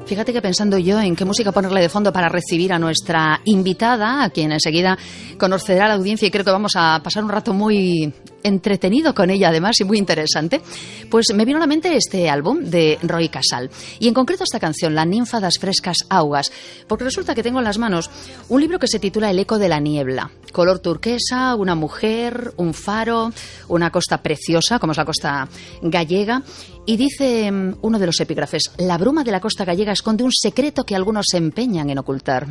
Fíjate que pensando yo en qué música ponerle de fondo para recibir a nuestra invitada, a quien enseguida conocerá la audiencia, y creo que vamos a pasar un rato muy entretenido con ella además y muy interesante, pues me vino a la mente este álbum de Roi Casal y en concreto esta canción, La ninfa das frescas augas, porque resulta que tengo en las manos un libro que se titula El eco de la niebla, color turquesa, una mujer, un faro, una costa preciosa como es la costa gallega, y dice uno de los epígrafes: la bruma de la costa gallega esconde un secreto que algunos se empeñan en ocultar.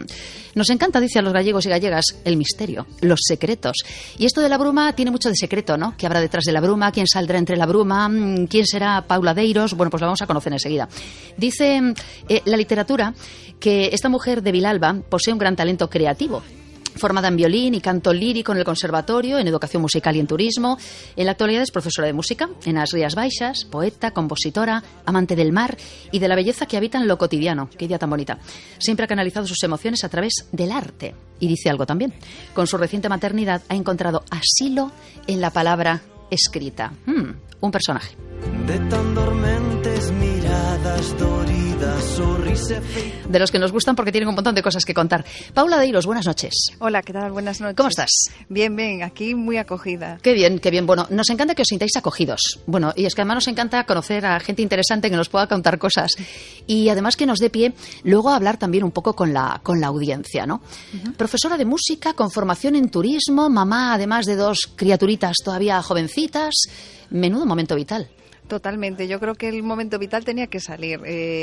Nos encanta, dice a los gallegos y gallegas, el misterio, los secretos. Y esto de la bruma tiene mucho de secreto, ¿no? ¿Qué habrá detrás de la bruma? ¿Quién saldrá entre la bruma? ¿Quién será Paula Deiros? Bueno, pues la vamos a conocer enseguida. Dice la literatura que esta mujer de Vilalba posee un gran talento creativo. Formada en violín y canto lírico en el conservatorio, en educación musical y en turismo. En la actualidad es profesora de música en las Rías Baixas, poeta, compositora, amante del mar y de la belleza que habita en lo cotidiano. Qué idea tan bonita. Siempre ha canalizado sus emociones a través del arte. Y dice algo también. Con su reciente maternidad ha encontrado asilo en la palabra escrita. Un personaje. De tan dormentes miradas doridas, sonrisa. De los que nos gustan porque tienen un montón de cosas que contar. Paula Deiros, buenas noches. Hola, ¿qué tal? Buenas noches. ¿Cómo estás? Bien, bien, aquí muy acogida. Qué bien, qué bien. Bueno, nos encanta que os sintáis acogidos. Bueno, y es que además nos encanta conocer a gente interesante que nos pueda contar cosas. Y además que nos dé pie luego a hablar también un poco con la audiencia, ¿no? Profesora de música, con formación en turismo, mamá además de dos criaturitas todavía jovencitas. Menudo momento vital. Totalmente, yo creo que el momento vital tenía que salir.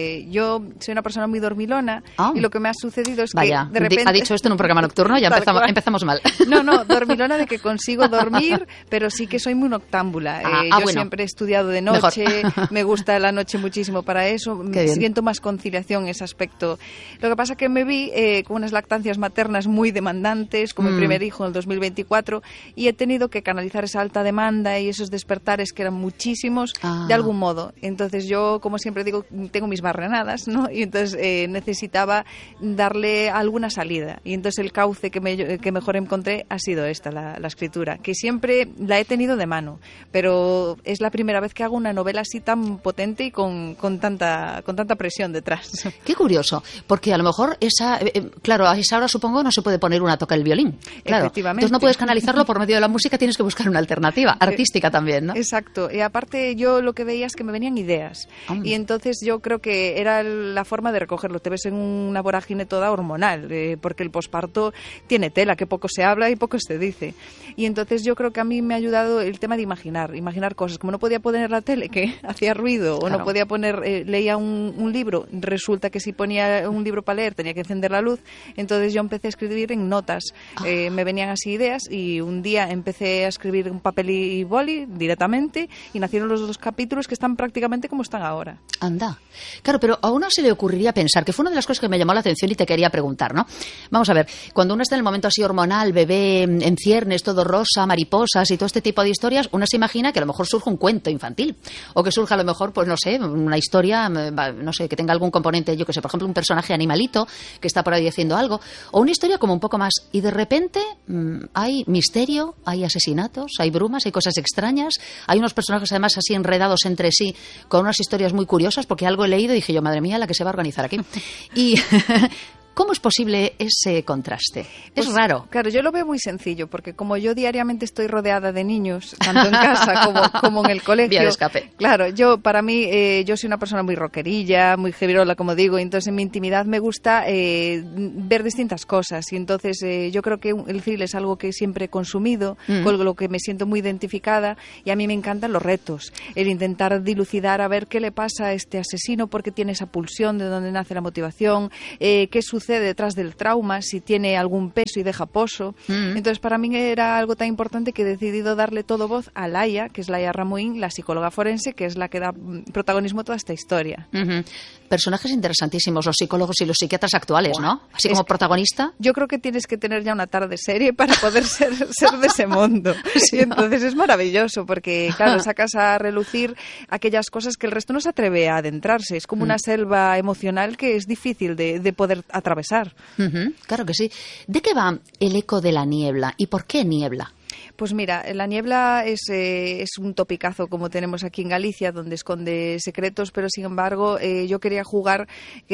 Yo soy una persona muy dormilona y lo que me ha sucedido es que de repente... ha dicho esto en un programa nocturno, ya empezamos mal. No, dormilona de que consigo dormir, pero sí que soy muy noctámbula. Yo siempre he estudiado de noche, me gusta la noche muchísimo para eso, siento más conciliación en ese aspecto. Lo que pasa es que me vi con unas lactancias maternas muy demandantes, con mi primer hijo en el 2024, y he tenido que canalizar esa alta demanda y esos despertares que eran muchísimos, de algún modo. Entonces yo, como siempre digo, tengo mis barrenadas, ¿no? Y entonces necesitaba darle alguna salida. Y entonces el cauce que mejor encontré ha sido esta, la escritura, que siempre la he tenido de mano, pero es la primera vez que hago una novela así tan potente y con tanta presión detrás. Qué curioso, porque a lo mejor claro, a esa hora supongo no se puede poner una toca el violín. Claro. Efectivamente. Entonces no puedes canalizarlo por medio de la música, tienes que buscar una alternativa artística también, ¿no? Exacto. Y aparte yo lo que veía es que me venían ideas. Y entonces yo creo que era la forma de recogerlo. Te ves en una vorágine toda hormonal, porque el posparto tiene tela, que poco se habla y poco se dice. Y entonces yo creo que a mí me ha ayudado el tema de imaginar cosas. Como no podía poner la tele, que hacía ruido, o no podía poner, leía un libro, resulta que si ponía un libro para leer tenía que encender la luz. Entonces yo empecé a escribir en notas. Me venían así ideas y un día empecé a escribir en papel y boli directamente y nacieron los dos capítulos que están prácticamente como están ahora. Anda. Claro, pero a uno se le ocurriría pensar, que fue una de las cosas que me llamó la atención y te quería preguntar, ¿no? Vamos a ver, cuando uno está en el momento así hormonal, bebé en ciernes, todo rosa, mariposas y todo este tipo de historias, uno se imagina que a lo mejor surge un cuento infantil, o que surja a lo mejor, pues no sé, una historia, no sé, que tenga algún componente, yo que sé, por ejemplo, un personaje animalito que está por ahí haciendo algo, o una historia como un poco más, y de repente hay misterio, hay asesinatos, hay brumas, hay cosas extrañas, hay unos personajes además así enredados entre sí, con unas historias muy curiosas, porque algo he leído y dije yo, madre mía, la que se va a organizar aquí. Y ¿cómo es posible ese contraste? Es raro. Claro, yo lo veo muy sencillo, porque como yo diariamente estoy rodeada de niños, tanto en casa como en el colegio. Vía de escape. Claro, para mí, yo soy una persona muy rockerilla, muy heavyrola, como digo, y entonces en mi intimidad me gusta ver distintas cosas. Y entonces yo creo que el thriller es algo que siempre he consumido, con lo que me siento muy identificada, y a mí me encantan los retos. El intentar dilucidar a ver qué le pasa a este asesino, por qué tiene esa pulsión, de dónde nace la motivación, qué sucede detrás del trauma, si tiene algún peso y deja pozo. Entonces para mí era algo tan importante que he decidido darle todo voz a Laia, que es Laia Ramuín, la psicóloga forense, que es la que da protagonismo a toda esta historia. Personajes interesantísimos, los psicólogos y los psiquiatras actuales, ¿no? Así como protagonista. Yo creo que tienes que tener ya una tarde serie para poder ser de ese mundo. Sí, y entonces es maravilloso, porque claro, sacas a relucir aquellas cosas que el resto no se atreve a adentrarse. Es como una selva emocional que es difícil de poder atravesar. Claro que sí. ¿De qué va El eco de la niebla y por qué niebla? Pues mira, La niebla es un topicazo como tenemos aquí en Galicia, donde esconde secretos, pero sin embargo yo quería jugar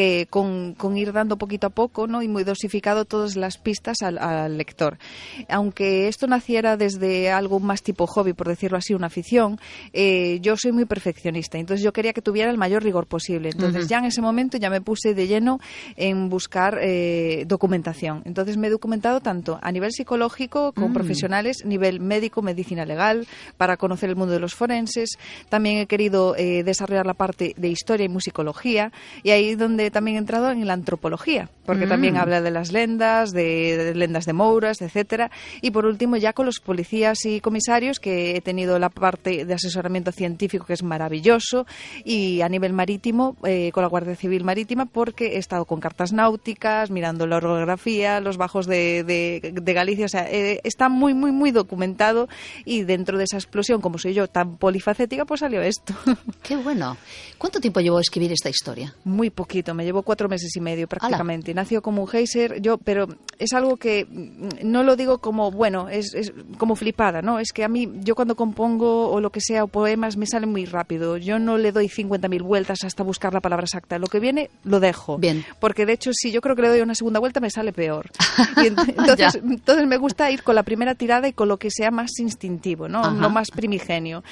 con ir dando poquito a poco, ¿no? Y muy dosificado todas las pistas al lector. Aunque esto naciera desde algo más tipo hobby, por decirlo así, una afición, yo soy muy perfeccionista, entonces yo quería que tuviera el mayor rigor posible. Entonces ya en ese momento ya me puse de lleno en buscar documentación. Entonces me he documentado tanto a nivel psicológico con profesionales, nivel médico, medicina legal, para conocer el mundo de los forenses. También he querido desarrollar la parte de historia y musicología, y ahí donde también he entrado en la antropología, porque también habla de las lendas, de lendas de mouras, etcétera. Y por último ya con los policías y comisarios, que he tenido la parte de asesoramiento científico, que es maravilloso, y a nivel marítimo con la Guardia Civil Marítima, porque he estado con cartas náuticas, mirando la orografía, los bajos de Galicia, o sea, está muy, muy, muy documentado, y dentro de esa explosión, como soy yo tan polifacética, pues salió esto. ¡Qué bueno! ¿Cuánto tiempo llevó a escribir esta historia? Muy poquito, me llevó 4 meses y medio prácticamente. ¡Hala! Nació como un geyser, pero es algo que no lo digo como, bueno, es como flipada, ¿no? Es que a mí, yo cuando compongo o lo que sea, o poemas, me salen muy rápido. Yo no le doy 50.000 vueltas hasta buscar la palabra exacta. Lo que viene, lo dejo. Bien. Porque de hecho, si yo creo que le doy una segunda vuelta, me sale peor. Y entonces me gusta ir con la primera tirada y con lo que sea más instintivo, ¿no? Lo más primigenio.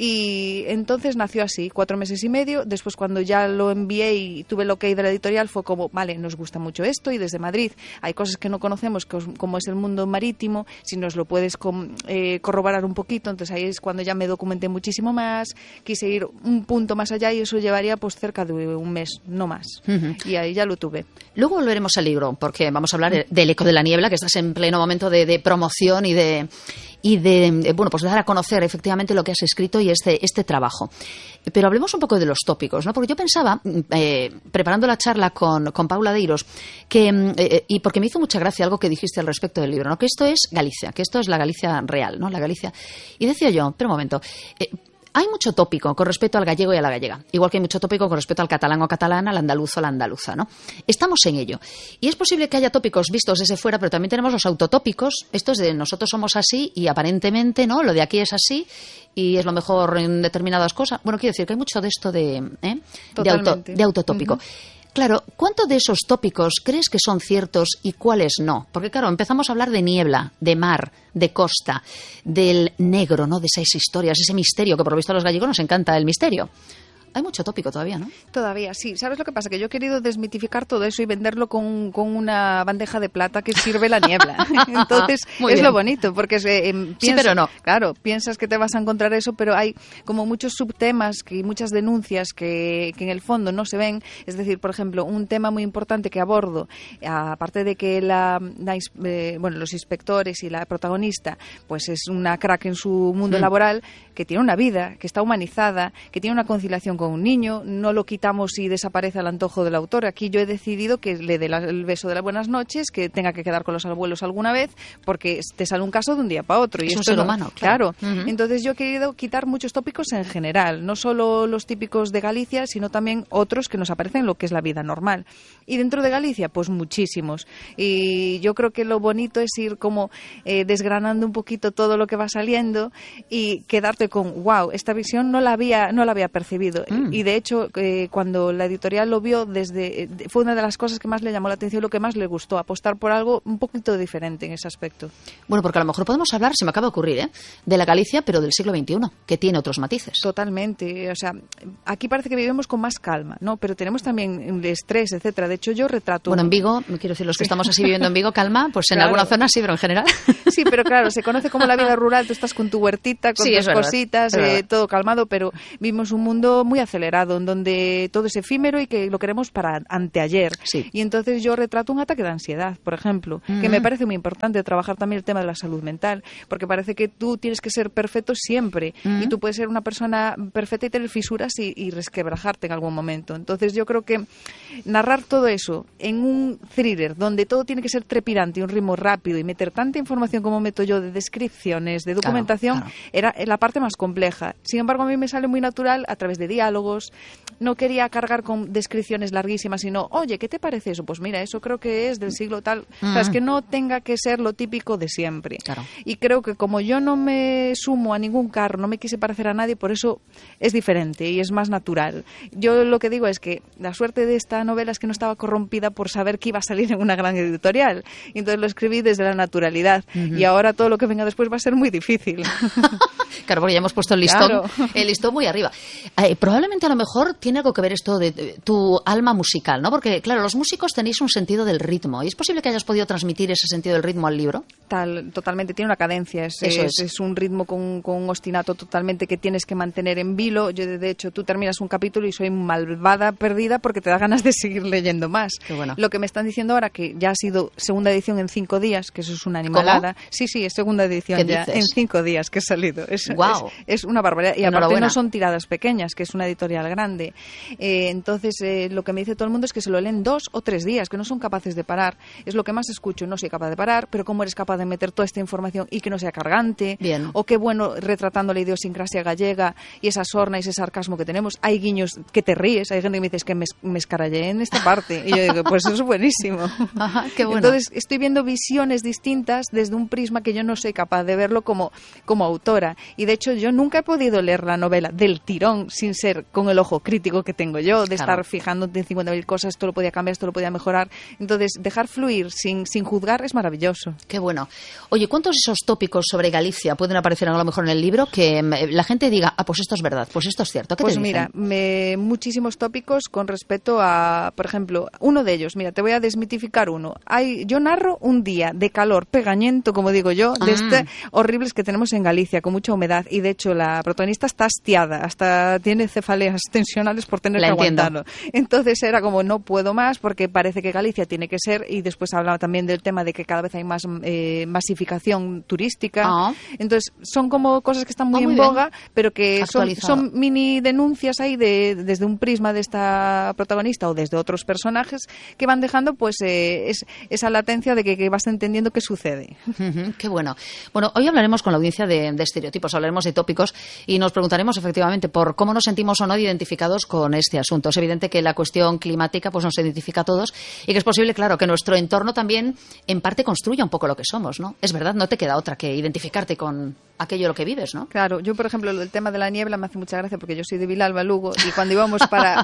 Y entonces nació así, 4 meses y medio. Después, cuando ya lo envié y tuve el ok de la editorial, fue como, vale, nos gusta mucho esto, y desde Madrid hay cosas que no conocemos, como es el mundo marítimo, si nos lo puedes corroborar un poquito. Entonces ahí es cuando ya me documenté muchísimo más, quise ir un punto más allá, y eso llevaría pues cerca de un mes, no más. Y ahí ya lo tuve. Luego volveremos al libro, porque vamos a hablar del Eco de la niebla, que estás en pleno momento de promoción y de bueno, pues dar a conocer efectivamente lo que has escrito y este trabajo. Pero hablemos un poco de los tópicos, ¿no? Porque yo pensaba, preparando la charla con Paula Deiros, y porque me hizo mucha gracia algo que dijiste al respecto del libro, ¿no? Que esto es Galicia, que esto es la Galicia real, ¿no? La Galicia. Y decía yo, pero un momento, hay mucho tópico con respecto al gallego y a la gallega, igual que hay mucho tópico con respecto al catalán o catalana, al andaluz o la andaluza, ¿no? Estamos en ello. Y es posible que haya tópicos vistos desde fuera, pero también tenemos los autotópicos, estos de nosotros somos así y aparentemente, ¿no? Lo de aquí es así y es lo mejor en determinadas cosas. Bueno, quiero decir que hay mucho de esto de autotópico. Claro, ¿cuántos de esos tópicos crees que son ciertos y cuáles no? Porque claro, empezamos a hablar de niebla, de mar, de costa, del negro, ¿no? De esas historias, ese misterio, que por lo visto a los gallegos nos encanta el misterio. Hay mucho tópico todavía, ¿no? Todavía, sí. ¿Sabes lo que pasa? Que yo he querido desmitificar todo eso y venderlo con una bandeja de plata que sirve la niebla. Entonces, es lo bonito, porque sí, pero no. Claro, piensas que te vas a encontrar eso, pero hay como muchos subtemas y muchas denuncias que en el fondo no se ven. Es decir, por ejemplo, un tema muy importante que abordo, aparte de que los inspectores y la protagonista, pues es una crack en su mundo laboral, que tiene una vida, que está humanizada, que tiene una conciliación con un niño, no lo quitamos y desaparece al antojo del autor. Aquí yo he decidido que le dé el beso de las buenas noches, que tenga que quedar con los abuelos alguna vez, porque te sale un caso de un día para otro. Y es un ser humano, claro. Entonces yo he querido quitar muchos tópicos en general, no solo los típicos de Galicia, sino también otros que nos aparecen en lo que es la vida normal. Y dentro de Galicia, pues muchísimos. Y yo creo que lo bonito es ir como desgranando un poquito todo lo que va saliendo y quedarte con, wow, esta visión no la había percibido. Y de hecho, cuando la editorial lo vio, fue una de las cosas que más le llamó la atención, lo que más le gustó, apostar por algo un poquito diferente en ese aspecto. Bueno, porque a lo mejor podemos hablar, se me acaba de ocurrir, de la Galicia, pero del siglo XXI, que tiene otros matices. Totalmente. O sea, aquí parece que vivimos con más calma, ¿no? Pero tenemos también el estrés, etcétera. De hecho, yo retrato... Bueno, en Vigo, quiero decir, los que estamos así viviendo en Vigo, calma, pues en alguna zona sí, pero en general... Sí, pero claro, se conoce como la vida rural, tú estás con tu huertita, con tus cositas, todo calmado, pero vivimos un mundo muy acelerado, en donde todo es efímero y que lo queremos para anteayer. Sí. Y entonces yo retrato un ataque de ansiedad, por ejemplo, que me parece muy importante trabajar también el tema de la salud mental, porque parece que tú tienes que ser perfecto siempre, y tú puedes ser una persona perfecta y tener fisuras y resquebrajarte en algún momento. Entonces yo creo que narrar todo eso en un thriller donde todo tiene que ser trepidante y un ritmo rápido y meter tanta información como meto yo de descripciones, de documentación, era la parte más compleja. Sin embargo, a mí me sale muy natural a través de diálogos, diálogos. No quería cargar con descripciones larguísimas, sino, oye, ¿qué te parece eso? Pues mira, eso creo que es del siglo tal. O sea, es que no tenga que ser lo típico de siempre. Claro. Y creo que como yo no me sumo a ningún carro, no me quise parecer a nadie, por eso es diferente y es más natural. Yo lo que digo es que la suerte de esta novela es que no estaba corrompida por saber que iba a salir en una gran editorial. Y entonces lo escribí desde la naturalidad. Y ahora todo lo que venga después va a ser muy difícil. Claro, porque ya hemos puesto el listón, claro, el listón muy arriba. Probablemente a lo mejor tiene algo que ver esto de tu alma musical, ¿no? Porque, claro, los músicos tenéis un sentido del ritmo. ¿Y es posible que hayas podido transmitir ese sentido del ritmo al libro? Totalmente. Tiene una cadencia. Es un ritmo con un ostinato totalmente que tienes que mantener en vilo. Yo, de hecho, tú terminas un capítulo y soy malvada perdida porque te da ganas de seguir leyendo más. Qué bueno. Lo que me están diciendo ahora, que ya ha sido segunda edición en 5 días, que eso es una animalada. ¿Cómo? Sí, es segunda edición ya en 5 días que he salido. Wow. Es una barbaridad. Y aparte no son tiradas pequeñas, que es una editorial grande. Entonces, lo que me dice todo el mundo es que se lo leen 2 o 3 días, que no son capaces de parar. Es lo que más escucho. No soy capaz de parar, pero ¿cómo eres capaz de meter toda esta información y que no sea cargante? Bien. O qué bueno retratando la idiosincrasia gallega y esa sorna y ese sarcasmo que tenemos. Hay guiños que te ríes. Hay gente que me dice, es que me escarallé en esta parte. Y yo digo, pues eso es buenísimo. Ajá, qué bueno. Entonces, estoy viendo visiones distintas desde un prisma que yo no soy capaz de verlo como autora. Y de hecho, yo nunca he podido leer la novela del tirón sin ser con el ojo crítico que tengo yo, de estar fijándote en 50.000 cosas, esto lo podía cambiar, esto lo podía mejorar. Entonces, dejar fluir sin juzgar es maravilloso. Qué bueno. Oye, ¿cuántos de esos tópicos sobre Galicia pueden aparecer a lo mejor en el libro que la gente diga, pues esto es verdad, pues esto es cierto? ¿Qué pues te dicen? Mira, muchísimos tópicos con respecto a, por ejemplo, uno de ellos, mira, te voy a desmitificar uno. Yo narro un día de calor pegañento, como digo yo, de horribles que tenemos en Galicia, con mucha humedad, y de hecho la protagonista está hastiada, hasta tiene cefaleas tensionales por tener que aguantarlo. Entonces era como, no puedo más, porque parece que Galicia tiene que ser, y después hablaba también del tema de que cada vez hay más masificación turística. Entonces son como cosas que están muy en boga, pero que son mini denuncias ahí desde un prisma de esta protagonista o desde otros personajes que van dejando pues esa latencia de que vas entendiendo qué sucede. Qué bueno. Bueno, hoy hablaremos con la audiencia de estereotipos, hablaremos de tópicos y nos preguntaremos efectivamente por cómo nos sentimos o no identificados con este asunto. Es evidente que la cuestión climática pues nos identifica a todos y que es posible, claro, que nuestro entorno también en parte construya un poco lo que somos, ¿no? Es verdad, no te queda otra que identificarte con aquello lo que vives, ¿no? Claro, yo por ejemplo el tema de la niebla me hace mucha gracia porque yo soy de Vilalba, Lugo, y cuando íbamos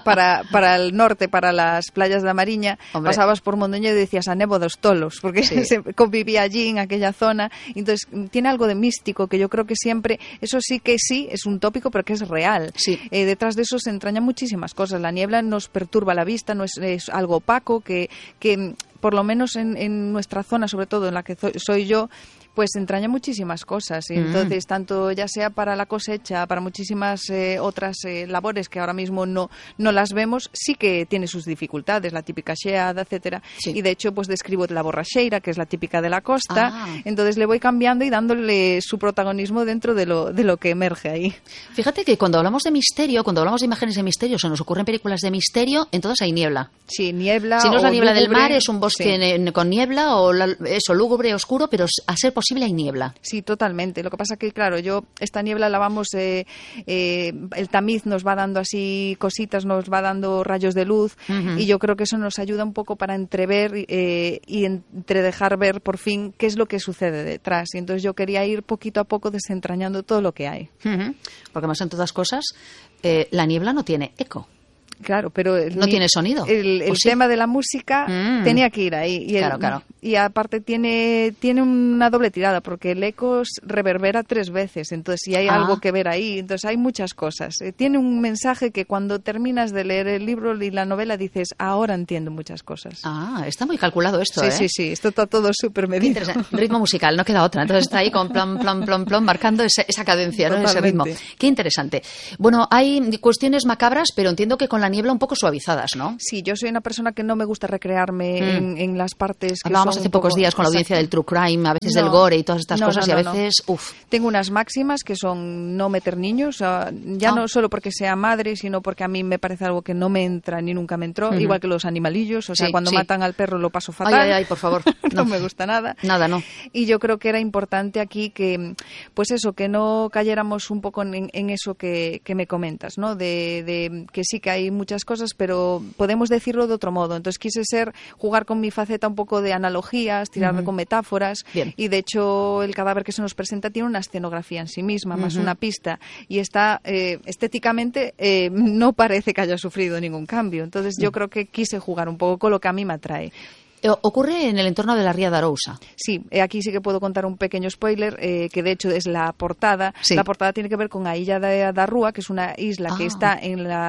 para el norte, para las playas de la Mariña, pasabas por Mondoñedo y decías a Nebo dos Tolos, porque se convivía allí en aquella zona. Entonces tiene algo de místico que yo creo que siempre, eso sí que es un tópico, pero que es real. Sí. Detrás de eso se entrañan muchísimas cosas. La niebla nos perturba la vista, no es algo opaco que por lo menos en nuestra zona, sobre todo en la que soy yo, pues entraña muchísimas cosas. Y entonces, tanto ya sea para la cosecha, para muchísimas otras labores que ahora mismo no las vemos, sí que tiene sus dificultades, la típica xeada, etcétera. Sí. Y de hecho, pues describo la borracheira, que es la típica de la costa. Entonces le voy cambiando y dándole su protagonismo dentro de lo que emerge ahí. Fíjate que cuando hablamos de misterio, cuando hablamos de imágenes de misterio, se nos ocurren películas de misterio, entonces hay niebla. Sí, niebla. Si no es la niebla lúgubre, del mar, es un bosque con niebla o eso, lúgubre, oscuro, pero a ser posible hay niebla. Sí, totalmente. Lo que pasa que, claro, esta niebla la vamos, el tamiz nos va dando así cositas, nos va dando rayos de luz, y yo creo que eso nos ayuda un poco para entrever y entredejar ver por fin qué es lo que sucede detrás. Y entonces yo quería ir poquito a poco desentrañando todo lo que hay. Porque más en todas cosas, la niebla no tiene eco. Claro, pero no tiene sonido. El tema de la música tenía que ir ahí. Y claro. Y aparte tiene una doble tirada, porque el eco reverbera 3 veces, entonces sí hay algo que ver ahí. Entonces hay muchas cosas. Tiene un mensaje que cuando terminas de leer el libro y la novela dices, ahora entiendo muchas cosas. Está muy calculado esto, Sí, esto está todo súper medido. Ritmo musical, no queda otra. Entonces está ahí con plom, marcando esa cadencia, ¿no? Ese ritmo. Qué interesante. Bueno, hay cuestiones macabras, pero entiendo que con la la niebla un poco suavizadas, ¿no? Sí, yo soy una persona que no me gusta recrearme en las partes que hablábamos hace pocos días con la audiencia del true crime, a veces del gore y todas estas cosas, y a veces, Tengo unas máximas que son no meter niños, ya no solo porque sea madre, sino porque a mí me parece algo que no me entra ni nunca me entró, igual que los animalillos, cuando matan al perro lo paso fatal. Ay, por favor. No me gusta nada. Nada, no. Y yo creo que era importante aquí que, pues eso, que no cayéramos un poco en eso que me comentas, ¿no? De que sí que hay muchas cosas, pero podemos decirlo de otro modo. Entonces quise jugar con mi faceta un poco de analogías, tirarme con metáforas. Bien. Y de hecho el cadáver que se nos presenta tiene una escenografía en sí misma, más una pista. Y está estéticamente no parece que haya sufrido ningún cambio. Entonces yo creo que quise jugar un poco con lo que a mí me atrae. Ocurre en el entorno de la Ría de Arousa. Sí, aquí sí que puedo contar un pequeño spoiler, que de hecho es la portada. Sí. La portada tiene que ver con a Illa da Rúa, que es una isla que está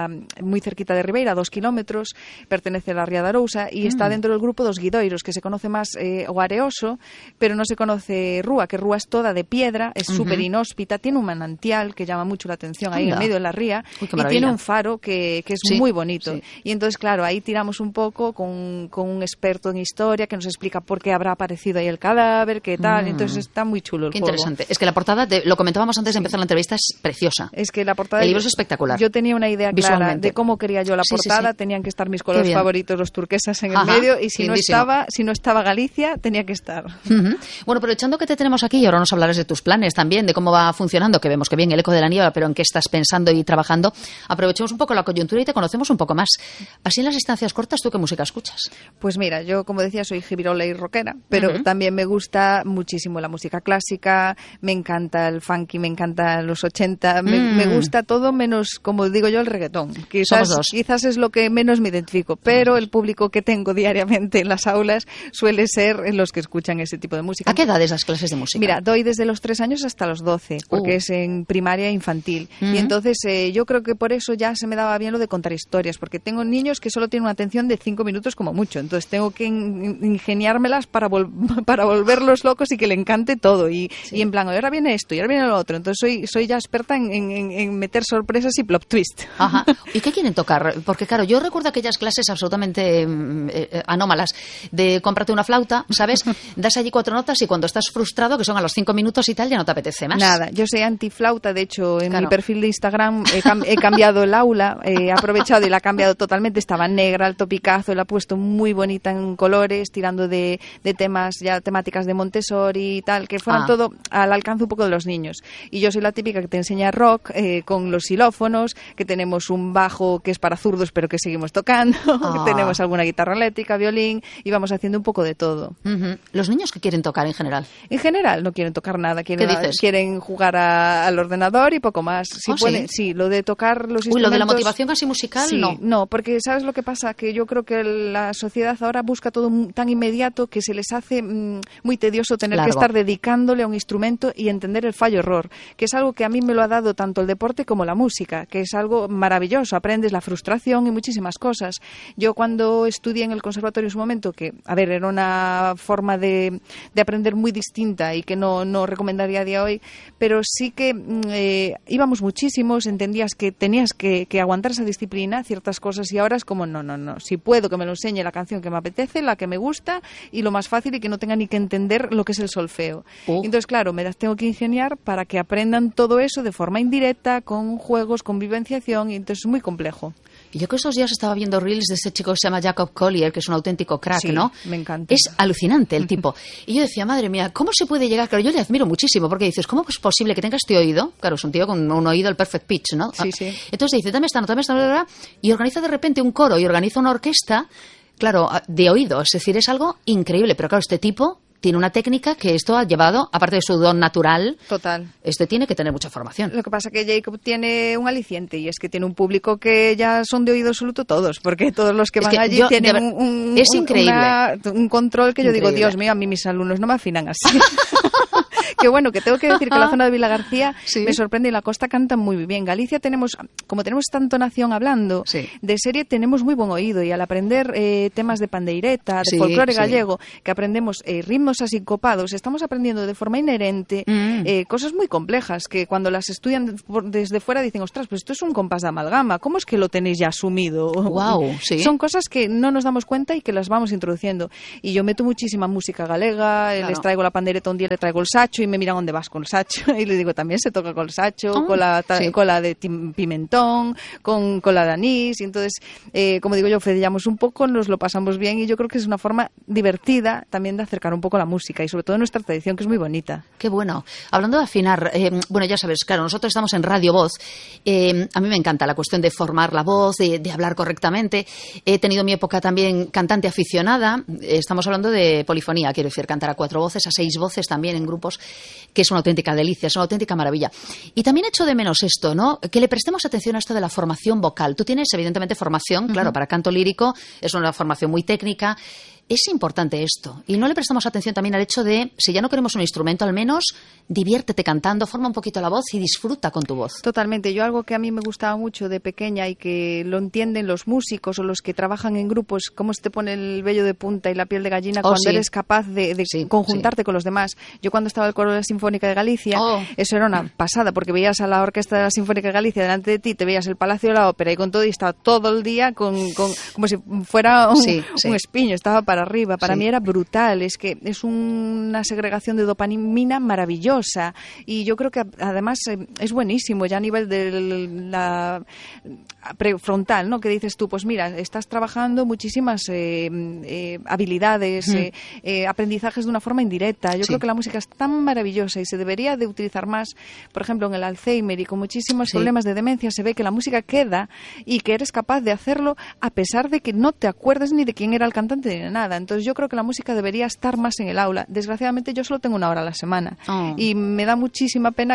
muy cerquita de Ribeira, a 2 kilómetros, pertenece a la Ría de Arousa y está dentro del grupo dos Guidoiros, que se conoce más o Areoso, pero no se conoce Rúa, que Rúa es toda de piedra, es súper inhóspita, tiene un manantial que llama mucho la atención ahí en medio de la ría. Uy, y tiene un faro que es muy bonito. Sí. Y entonces, claro, ahí tiramos un poco con un experto en historia que nos explica por qué habrá aparecido ahí el cadáver, qué tal. Entonces está muy chulo el Qué juego. interesante. Es que la portada, lo comentábamos antes de empezar la entrevista, es preciosa. Es que la portada... El libro es espectacular. Yo tenía una idea clara de cómo quería yo la portada. Tenían que estar mis colores favoritos, los turquesas en el medio, y si no estaba Galicia, tenía que estar. Bueno, aprovechando que te tenemos aquí, y ahora nos hablarás de tus planes también, de cómo va funcionando, que vemos que bien el eco de la niebla, pero en qué estás pensando y trabajando. Aprovechemos un poco la coyuntura y te conocemos un poco más. Así en las distancias cortas, ¿tú qué música escuchas? Pues mira, yo como decía soy jibirola y rockera, pero también me gusta muchísimo la música clásica, me encanta el funky, me encanta los 80, me gusta todo menos, como digo yo, el reggaetón. Quizás es lo que menos me identifico, pero el público que tengo diariamente en las aulas suele ser los que escuchan ese tipo de música. ¿A qué edades las clases de música? Mira, doy desde los 3 años hasta los 12, porque es en primaria e infantil. Y entonces yo creo que por eso ya se me daba bien lo de contar historias, porque tengo niños que solo tienen una atención de 5 minutos como mucho, entonces tengo que ingeniármelas para volverlos locos y que le encante todo. Y en plan, ahora viene esto y ahora viene lo otro. Entonces soy ya experta en meter sorpresas y plot twist. Ajá. ¿Y qué quieren tocar? Porque claro, yo recuerdo aquellas clases absolutamente anómalas de cómprate una flauta, ¿sabes? Das allí 4 notas y cuando estás frustrado, que son a los 5 minutos y tal, ya no te apetece más. Nada, yo soy antiflauta. De hecho, en mi perfil de Instagram he cambiado el aula, he aprovechado y la he cambiado totalmente. Estaba negra, al topicazo, la he puesto muy bonita en colores, tirando de temáticas de Montessori y tal, que fueran todo al alcance un poco de los niños. Y yo soy la típica que te enseña rock con los xilófonos, que tenemos un bajo que es para zurdos pero que seguimos tocando, que tenemos alguna guitarra eléctrica, violín, y vamos haciendo un poco de todo. ¿Los niños qué quieren tocar en general? En general no quieren tocar nada, quieren jugar al ordenador y poco más. Sí, lo de tocar los instrumentos... lo de la motivación así musical, sí, no, porque ¿sabes lo que pasa? Que yo creo que la sociedad ahora busca todo tan inmediato que se les hace muy tedioso tener que estar dedicándole a un instrumento y entender el fallo-error, que es algo que a mí me lo ha dado tanto el deporte como la música, que es algo maravilloso, aprendes la frustración y muchísimas cosas. Yo cuando estudié en el conservatorio en su momento, que, a ver, era una forma de aprender muy distinta y que no recomendaría a día de hoy, pero sí que íbamos muchísimos, entendías que tenías que aguantar esa disciplina, ciertas cosas, y ahora es como, no, si puedo que me lo enseñe la canción que me apetece, la que me gusta, y lo más fácil y que no tenga ni que entender lo que es el solfeo. Entonces, claro, me las tengo que ingeniar para que aprendan todo eso de forma indirecta, con juegos, con vivenciación, y entonces es muy complejo. Y yo que estos días estaba viendo reels de este chico que se llama Jacob Collier, que es un auténtico crack, sí, ¿no? Me encanta. Es alucinante el tipo. Y yo decía, madre mía, ¿cómo se puede llegar? Claro, yo le admiro muchísimo, porque dices, ¿cómo es posible que tenga este oído? Claro, es un tío con un oído, el perfect pitch, ¿no? Sí. Entonces dice, dame esta nota, y organiza de repente un coro y organiza una orquesta, claro, de oído. Es decir, es algo increíble. Pero claro, este tipo tiene una técnica que esto ha llevado, aparte de su don natural. Total. Este tiene que tener mucha formación. Lo que pasa es que Jacob tiene un aliciente, y es que tiene un público que ya son de oído absoluto todos, porque todos los que van allí tienen es increíble. un control que yo digo, Dios mío, a mí mis alumnos no me afinan así. Que bueno, que tengo que decir que la zona de Vilagarcía me sorprende y la costa canta muy bien. Galicia como tenemos tanta nación hablando, de serie tenemos muy buen oído y al aprender temas de pandeireta, de folclore gallego, que aprendemos ritmos asincopados, estamos aprendiendo de forma inherente cosas muy complejas que cuando las estudian desde fuera dicen, ostras, pues esto es un compás de amalgama, ¿cómo es que lo tenéis ya asumido? Wow, Son cosas que no nos damos cuenta y que las vamos introduciendo. Y yo meto muchísima música galega, les traigo la pandereta un día, le traigo el sacho y me miran dónde vas con el sacho y le digo, también se toca con el sacho, con la de pimentón, con la de anís, y entonces, como digo yo, fedellamos un poco, nos lo pasamos bien y yo creo que es una forma divertida también de acercar un poco la música y sobre todo nuestra tradición, que es muy bonita. Qué bueno. Hablando de afinar, bueno, ya sabes, claro, nosotros estamos en Radio Voz. A mí me encanta la cuestión de formar la voz, de hablar correctamente. He tenido mi época también cantante aficionada. Estamos hablando de polifonía, quiero decir, cantar a 4 voces, a 6 voces también en grupos, que es una auténtica delicia, es una auténtica maravilla. Y también echo de menos esto, ¿no? Que le prestemos atención a esto de la formación vocal. Tú tienes, evidentemente, formación, claro, para canto lírico, es una formación muy técnica. Es importante esto. Y no le prestamos atención también al hecho de, si ya no queremos un instrumento, al menos diviértete cantando, forma un poquito la voz y disfruta con tu voz. Totalmente. Yo algo que a mí me gustaba mucho de pequeña y que lo entienden los músicos o los que trabajan en grupos, cómo se te pone el vello de punta y la piel de gallina cuando eres capaz de conjuntarte con los demás. Yo cuando estaba en el coro de la Sinfónica de Galicia, eso era una pasada, porque veías a la orquesta de la Sinfónica de Galicia delante de ti, te veías el Palacio de la Ópera y con todo, y estaba todo el día como si fuera un espiño, estaba para arriba. Para mí era brutal, es que es una segregación de dopamina maravillosa y yo creo que además es buenísimo ya a nivel de la prefrontal, ¿no? Que dices tú, pues mira, estás trabajando muchísimas habilidades, aprendizajes de una forma indirecta. Yo creo que la música es tan maravillosa y se debería de utilizar más, por ejemplo, en el Alzheimer y con muchísimos problemas de demencia se ve que la música queda y que eres capaz de hacerlo a pesar de que no te acuerdes ni de quién era el cantante ni de nada. Entonces yo creo que la música debería estar más en el aula. Desgraciadamente yo solo tengo 1 hora a la semana y me da muchísima pena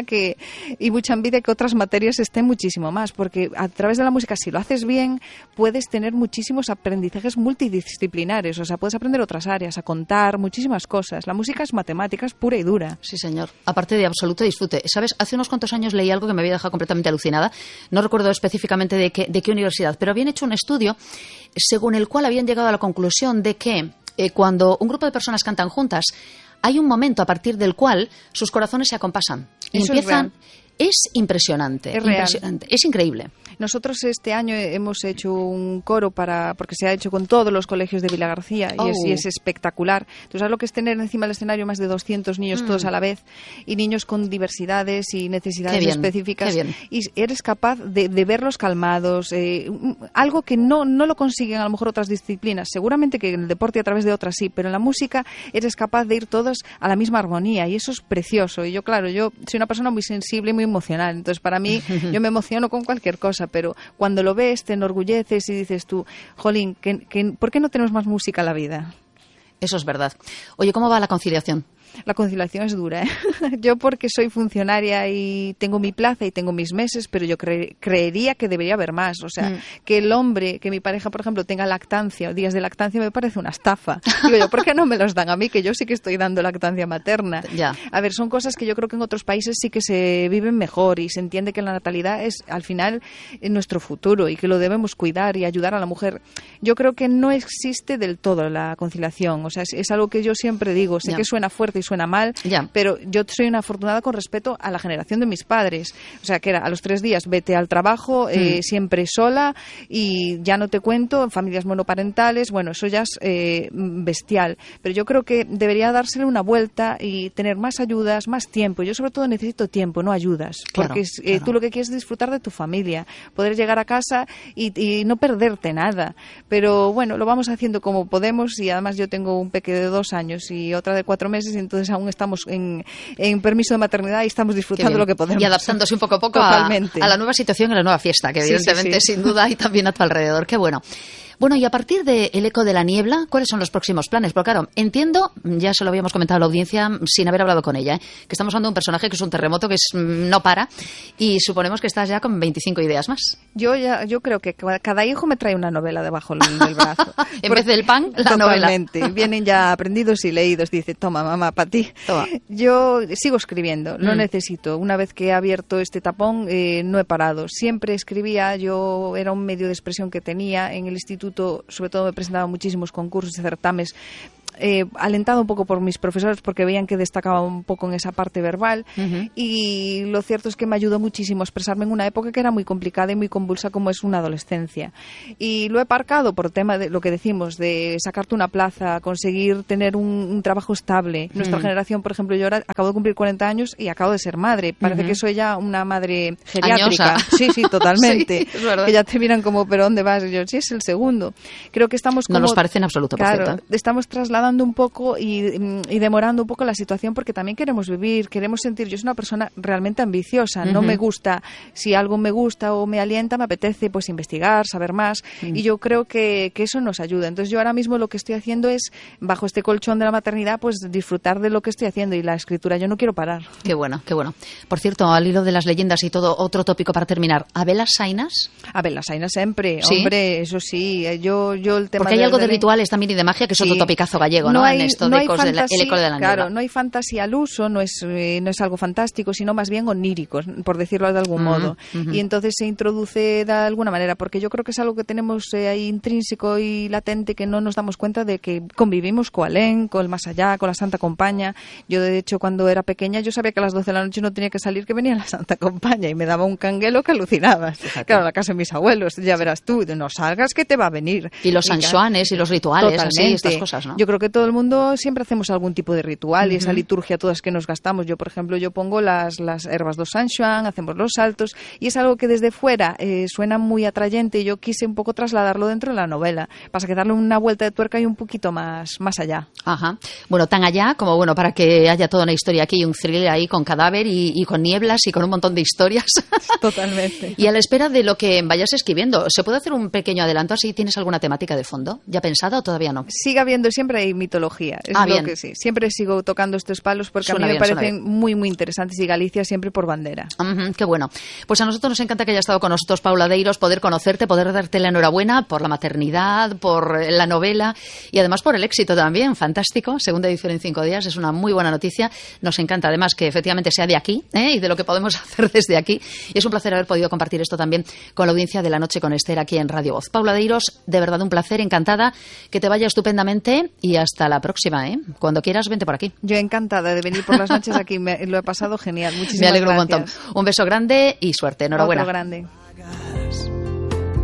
y mucha envidia que otras materias estén muchísimo más, porque a través de la música, si lo haces bien, puedes tener muchísimos aprendizajes multidisciplinares, o sea, puedes aprender otras áreas, a contar, muchísimas cosas. La música es matemáticas pura y dura. Sí, señor. Aparte de absoluto disfrute. ¿Sabes? Hace unos cuantos años leí algo que me había dejado completamente alucinada. No recuerdo específicamente de qué universidad, pero habían hecho un estudio según el cual habían llegado a la conclusión de que cuando un grupo de personas cantan juntas, hay un momento a partir del cual sus corazones se acompasan y empiezan. Es impresionante, es increíble. Nosotros este año hemos hecho un coro porque se ha hecho con todos los colegios de Vilagarcía y es espectacular. Entonces, ¿sabes lo que es tener encima del escenario más de 200 niños todos a la vez y niños con diversidades y necesidades específicas? Y eres capaz de verlos calmados, algo que no lo consiguen a lo mejor otras disciplinas. Seguramente que en el deporte a través de otras sí, pero en la música eres capaz de ir todos a la misma armonía y eso es precioso. Y yo soy una persona muy sensible y muy emocional, entonces para mí yo me emociono con cualquier cosa, pero cuando lo ves te enorgulleces y dices tú, jolín, ¿por qué no tenemos más música en la vida? Eso es verdad. Oye, ¿cómo va la conciliación? La conciliación es dura, ¿eh? Yo porque soy funcionaria y tengo mi plaza y tengo mis meses, pero yo creería que debería haber más. O sea, que el hombre, que mi pareja, por ejemplo, tenga lactancia o días de lactancia me parece una estafa. Digo yo, ¿por qué no me los dan a mí? Que yo sí que estoy dando lactancia materna. Ya. A ver, son cosas que yo creo que en otros países sí que se viven mejor y se entiende que la natalidad es, al final, nuestro futuro y que lo debemos cuidar y ayudar a la mujer. Yo creo que no existe del todo la conciliación. O sea, es algo que yo siempre digo. Sé que suena fuerte y suena mal, pero yo soy una afortunada con respecto a la generación de mis padres. O sea, que era a los 3 días vete al trabajo, siempre sola y ya no te cuento, en familias monoparentales, bueno, eso ya es bestial. Pero yo creo que debería dársele una vuelta y tener más ayudas, más tiempo. Yo sobre todo necesito tiempo, no ayudas. Porque tú lo que quieres es disfrutar de tu familia, poder llegar a casa y no perderte nada. Pero bueno, lo vamos haciendo como podemos y además yo tengo un peque de 2 años y otra de 4 meses y entonces aún estamos en permiso de maternidad y estamos disfrutando lo que podemos. Y adaptándose un poco a la nueva situación, a la nueva fiesta, que evidentemente sin duda hay también a tu alrededor. Qué bueno. Bueno, y a partir de El eco de la niebla, ¿cuáles son los próximos planes? Porque claro, entiendo, ya se lo habíamos comentado a la audiencia sin haber hablado con ella, que estamos hablando de un personaje que es un terremoto que no para, y suponemos que estás ya con 25 ideas más. Yo creo que cada hijo me trae una novela debajo del brazo. En vez del pan, la totalmente. novela. Vienen ya aprendidos y leídos. Dice, toma, mamá, para ti. Toma. Yo sigo escribiendo, no necesito. Una vez que he abierto este tapón, no he parado. Siempre escribía, yo era un medio de expresión que tenía. En el instituto, sobre todo, me presentaba muchísimos concursos y certámenes, alentado un poco por mis profesores porque veían que destacaba un poco en esa parte verbal, y lo cierto es que me ayudó muchísimo a expresarme en una época que era muy complicada y muy convulsa como es una adolescencia, y lo he aparcado por tema de lo que decimos, de sacarte una plaza, conseguir tener un trabajo estable. Nuestra generación, por ejemplo, yo ahora acabo de cumplir 40 años y acabo de ser madre, parece que soy ya una madre geriátrica. Añosa. Sí, totalmente. Sí, es verdad. Que ya te miran como, ¿pero dónde vas? Y yo, sí, es el segundo. Creo que estamos como... No nos parece en absoluto, por claro, cierto. Estamos trasladando un poco y demorando un poco la situación porque también queremos vivir, queremos sentir. Yo soy una persona realmente ambiciosa, no me gusta, si algo me gusta o me alienta, me apetece pues investigar, saber más, y yo creo que eso nos ayuda. Entonces yo ahora mismo lo que estoy haciendo es, bajo este colchón de la maternidad, pues disfrutar de lo que estoy haciendo, y la escritura, yo no quiero parar. Qué bueno, qué bueno. Por cierto, al hilo de las leyendas y todo, otro tópico para terminar, ¿Abel Sainas? Abel Sainas siempre, ¿Sí? Hombre, eso sí, yo el tema... Porque hay algo de rituales también y de magia que es otro topicazo gallego, ¿no? En esto de ecos el eco de la niebla. Claro, no hay fantasía al uso, no es algo fantástico, sino más bien onírico, por decirlo de algún modo. Y entonces se introduce de alguna manera, porque yo creo que es algo que tenemos ahí intrínseco y latente, que no nos damos cuenta de que convivimos con Alén, con el más allá, con la Santa Compaña. Yo, de hecho, cuando era pequeña, yo sabía que a las 12 de la noche no tenía que salir, que venía la Santa Compaña, y me daba un canguelo que alucinabas. Fíjate. Claro, la casa de mis abuelos, ya verás tú, no salgas que te va a venir. Y los sanjuanes y los rituales, totalmente. así, estas cosas, ¿no? Yo creo que todo el mundo siempre hacemos algún tipo de ritual, y esa liturgia todas que nos gastamos. Yo, por ejemplo, yo pongo las herbas do San Xoán, hacemos los saltos, y es algo que desde fuera suena muy atrayente, y yo quise un poco trasladarlo dentro de la novela, para que darle una vuelta de tuerca y un poquito más allá. Ajá. Bueno, tan allá como bueno, para que haya toda una historia aquí, un thriller ahí con cadáver y con nieblas y con un montón de historias. Totalmente. Y a la espera de lo que vayas escribiendo, ¿se puede hacer un pequeño adelanto así? ¿Tienes alguna temática de fondo ya pensada o todavía no? Sigue habiendo, siempre hay mitología. Es lo bien. que sí. Siempre sigo tocando estos palos porque Suena a mí bien, me parecen muy, muy interesantes, y Galicia siempre por bandera. Qué bueno. Pues a nosotros nos encanta que haya estado con nosotros Paula Deiros, poder conocerte, poder darte la enhorabuena por la maternidad, por la novela y además por el éxito también. Fantástico. Segunda edición en 5 días. Es una muy buena noticia. Nos encanta además que efectivamente sea de aquí y de lo que podemos hacer desde aquí. Y es un placer haber podido compartir esto también con la audiencia de La Noche con Esther aquí en Radio Voz. Paula Deiros, de verdad un placer, encantada. Que te vaya estupendamente y hasta la próxima. Cuando quieras, vente por aquí. Yo encantada de venir por las noches aquí. Lo he pasado genial. Muchísimas Me alegro gracias. un montón. Un beso grande y suerte. Enhorabuena. Otro grande.